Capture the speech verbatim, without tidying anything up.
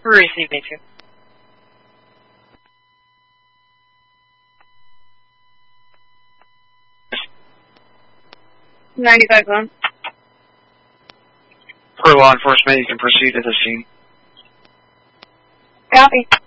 Receive me too. ninety-five one. For law enforcement, you can proceed to the scene. Copy.